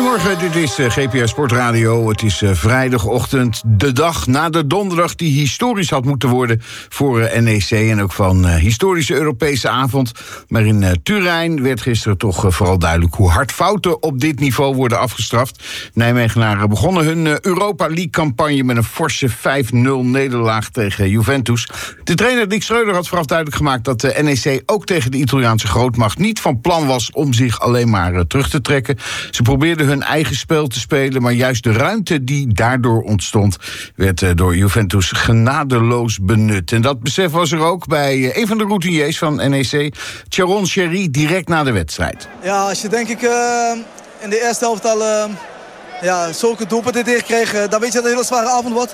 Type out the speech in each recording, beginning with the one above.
Goedemorgen, dit is GPR Sportradio. Het is vrijdagochtend, de dag na de donderdag die historisch had moeten worden voor NEC en ook van historische Europese avond. Maar in Turijn werd gisteren toch vooral duidelijk hoe hard fouten op dit niveau worden afgestraft. Nijmegenaren begonnen hun Europa League-campagne met een forse 5-0 nederlaag tegen Juventus. De trainer Dick Schreuder had vooraf duidelijk gemaakt dat de NEC ook tegen de Italiaanse grootmacht niet van plan was om zich alleen maar terug te trekken. Ze probeerden hun eigen spel te spelen, maar juist de ruimte die daardoor ontstond werd door Juventus genadeloos benut. En dat besef was er ook bij een van de routiniers van NEC, Tjaron Sherry, direct na de wedstrijd. Ja, als je denk ik in de eerste helft al zulke doelpunten tegenkreeg, dan weet je dat het een hele zware avond wordt.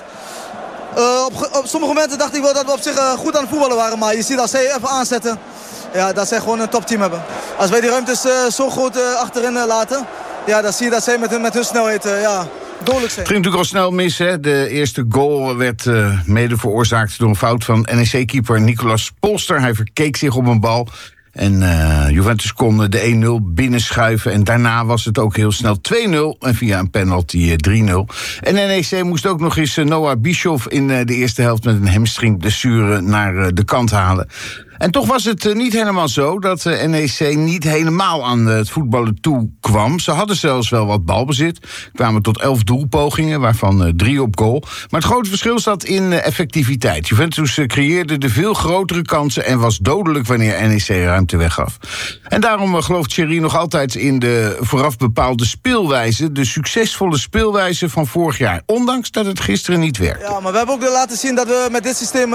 Op sommige momenten dacht ik wel dat we op zich goed aan het voetballen waren, maar je ziet als zij even aanzetten, ja, dat zij gewoon een topteam hebben. Als wij die ruimtes zo goed achterin laten, ja, dan zie je dat zij met hun snelheid dodelijk zijn. Het ging natuurlijk al snel mis, hè. De eerste goal werd mede veroorzaakt door een fout van NEC-keeper Nicolas Polster. Hij verkeek zich op een bal. En Juventus kon de 1-0 binnenschuiven. En daarna was het ook heel snel 2-0. En via een penalty 3-0. En NEC moest ook nog eens Noah Bischoff in de eerste helft met een hamstringblessure naar de kant halen. En toch was het niet helemaal zo dat NEC niet helemaal aan het voetballen toe kwam. Ze hadden zelfs wel wat balbezit. Kwamen tot 11 doelpogingen, waarvan 3 op goal. Maar het grote verschil zat in effectiviteit. Juventus creëerde de veel grotere kansen en was dodelijk wanneer NEC ruimte weggaf. En daarom gelooft Thierry nog altijd in de vooraf bepaalde speelwijze. De succesvolle speelwijze van vorig jaar. Ondanks dat het gisteren niet werkte. Ja, maar we hebben ook laten zien dat we met dit systeem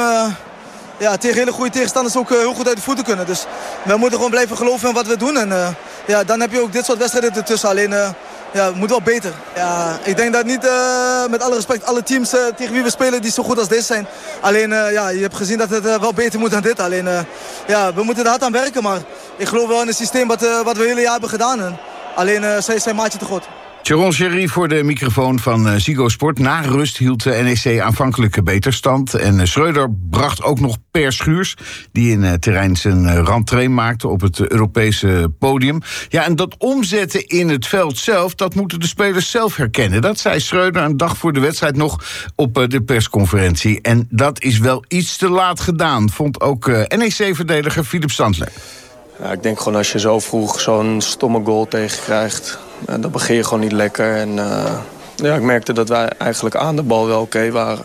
tegen hele goede tegenstanders ook heel goed uit de voeten kunnen. Dus we moeten gewoon blijven geloven in wat we doen. En dan heb je ook dit soort wedstrijden ertussen. Alleen, het moet wel beter. Ja, ik denk dat niet, met alle respect, alle teams tegen wie we spelen die zo goed als deze zijn. Alleen, je hebt gezien dat het wel beter moet dan dit. Alleen, we moeten er hard aan werken. Maar ik geloof wel in het systeem wat we het hele jaar hebben gedaan. En alleen, zij zijn maatje te goed. Tjaron Sherry voor de microfoon van Ziggo Sport. Na rust hield de NEC aanvankelijk beter stand. En Schreuder bracht ook nog Per Schuurs, die in terrein zijn rentree maakte op het Europese podium. Ja, en dat omzetten in het veld zelf, dat moeten de spelers zelf herkennen. Dat zei Schreuder een dag voor de wedstrijd nog op de persconferentie. En dat is wel iets te laat gedaan, vond ook NEC-verdediger Philip Standler. Ja, ik denk gewoon als je zo vroeg zo'n stomme goal tegenkrijgt, dan begin je gewoon niet lekker. En ik merkte dat wij eigenlijk aan de bal wel oké waren.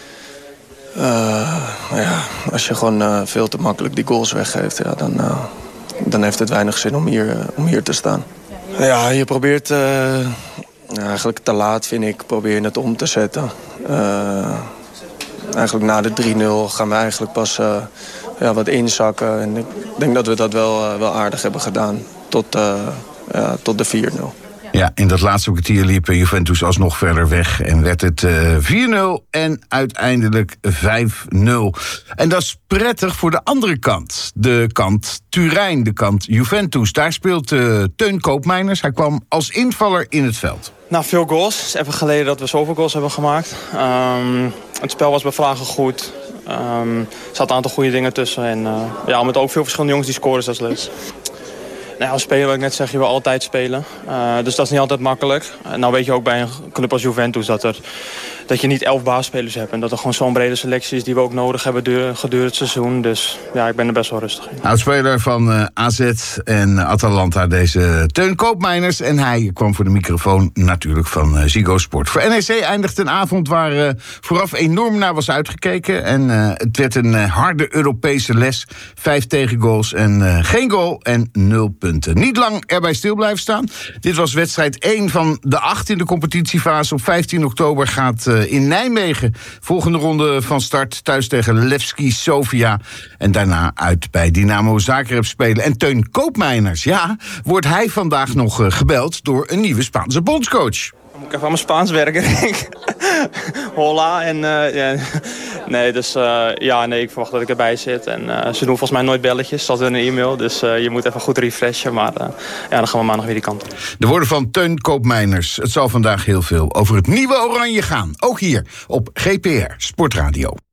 Als je gewoon veel te makkelijk die goals weggeeft, dan heeft het weinig zin om hier te staan. Ja, je probeert eigenlijk te laat, vind ik, probeer je het om te zetten. Eigenlijk na de 3-0 gaan we eigenlijk pas wat inzakken. En ik denk dat we dat wel aardig hebben gedaan tot de 4-0. Ja, in dat laatste kwartier liep Juventus alsnog verder weg en werd het 4-0 en uiteindelijk 5-0. En dat is prettig voor de andere kant. De kant Turijn, de kant Juventus. Daar speelt Teun Koopmeiners. Hij kwam als invaller in het veld. Nou, veel goals. Het is even geleden dat we zoveel goals hebben gemaakt. Het spel was bij Vlagen goed. Er zaten een aantal goede dingen tussen. En met ook veel verschillende jongens die scoren, dat is leuk. Nou, als speler, wat ik net zeg, je wil altijd spelen. Dus dat is niet altijd makkelijk. Nou weet je ook bij een club als Juventus dat je niet 11 baasspelers hebt. En dat er gewoon zo'n brede selectie is die we ook nodig hebben gedurende het seizoen. Dus ja, ik ben er best wel rustig in. Oudspeler van AZ en Atalanta, deze Teun Koopmeiners. En hij kwam voor de microfoon natuurlijk van Ziggo Sport. Voor NEC eindigt een avond waar vooraf enorm naar was uitgekeken. En het werd een harde Europese les. 5 tegengoals en geen goal en 0 punten. Niet lang erbij stil blijven staan. Dit was wedstrijd 1 van de 8 in de competitiefase. Op 15 oktober gaat in Nijmegen volgende ronde van start. Thuis tegen Levski Sofia. En daarna uit bij Dynamo Zagreb spelen. En Teun Koopmeiners, wordt hij vandaag nog gebeld door een nieuwe Spaanse bondscoach. Dan moet ik even aan mijn Spaans werken, denk ik. Hola. En, ik verwacht dat ik erbij zit. En ze doen volgens mij nooit belletjes, dat in een e-mail. Dus je moet even goed refreshen. Maar dan gaan we maandag weer die kant op. De woorden van Teun Koopmeiners. Het zal vandaag heel veel over het nieuwe Oranje gaan. Ook hier op GPR Sportradio.